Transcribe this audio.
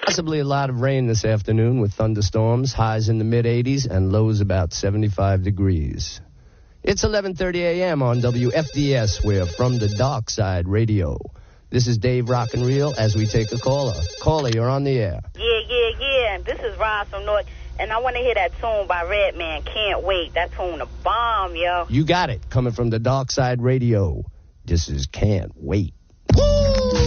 Possibly a lot of rain this afternoon with thunderstorms, highs in the mid-80s and lows about 75 degrees. It's 11:30 a.m. on WFDS. We're from the Dark Side Radio. This is Dave Rock and Reel as we take a caller. Caller, you're on the air. Yeah. This is Ross from North, and I want to hear that tune by Redman, Can't Wait. That tune a bomb, yo. You got it. Coming from the Dark Side Radio. This is Can't Wait. Woo!